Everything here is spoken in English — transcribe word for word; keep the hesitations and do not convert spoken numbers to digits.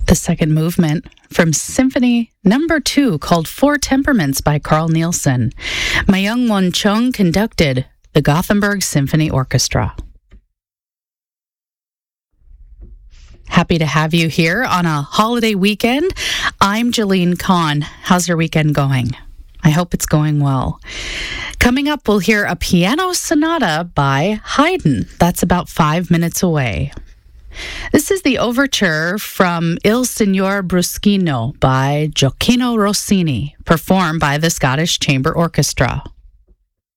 The second movement from Symphony Number Two, called Four Temperaments by Carl Nielsen. Myung Won Chung conducted the Gothenburg Symphony Orchestra. Happy to have you here on a holiday weekend. I'm Jalene Kahn. How's your weekend going? I hope it's going well. Coming up, we'll hear a piano sonata by Haydn. That's about five minutes away. This is the overture from Il Signor Bruschino by Gioacchino Rossini, performed by the Scottish Chamber Orchestra.